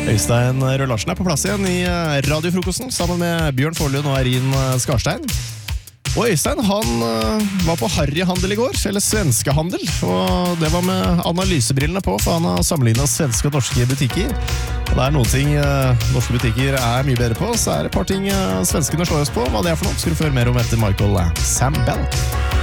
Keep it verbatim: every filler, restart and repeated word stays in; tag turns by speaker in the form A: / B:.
A: Øystein Rød Larsen er på plass igjen i radiofrokosten sammen med Bjørn Forlund og Eirin Skarstein. Og Øystein, han var på Harryhandel i går, eller svenskehandel, og det var med analysebrillene på, for han har sammenlignet svenske og norske butikker. Og det er noen ting norske butikker er mye bedre på, så er det et par ting svenskene slår oss på. Hva det er for noe, skal du få høre mer om etter Michael Sambell.